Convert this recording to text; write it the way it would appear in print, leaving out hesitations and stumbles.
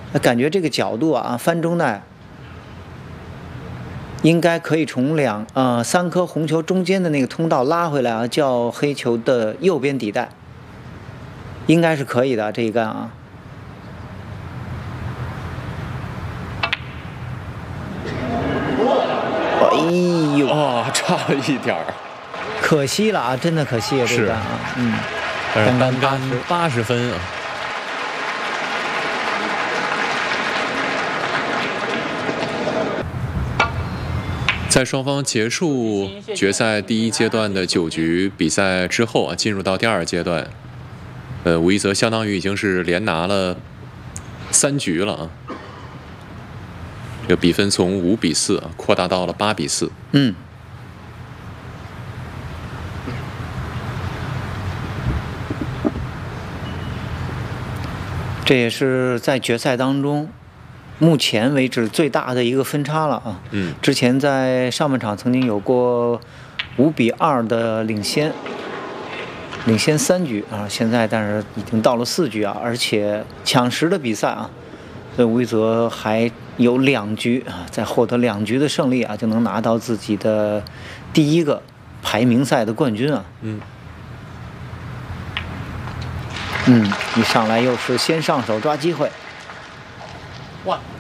感觉这个角度啊，翻中带应该可以从3颗红球中间的那个通道拉回来啊，叫黑球的右边底带，应该是可以的这一杆啊。哎呦， 哦，差了一点儿， 可惜了啊，真的可惜啊，这杆啊， 但是单杆80分啊。在双方结束决赛第1阶段的9局比赛之后啊，进入到第2阶段，吴一泽相当于已经是连拿了3局了啊。这个比分从5比4啊扩大到了8比4。 这也是在决赛当中目前为止最大的一个分差了啊。之前在上半场曾经有过5比2的领先3局啊，现在但是已经到了4局啊，而且抢10的比赛啊，所以吴一泽还有2局啊，再获得2局的胜利啊，就能拿到自己的第1个排名赛的冠军啊。一上来又是先上手抓机会， 1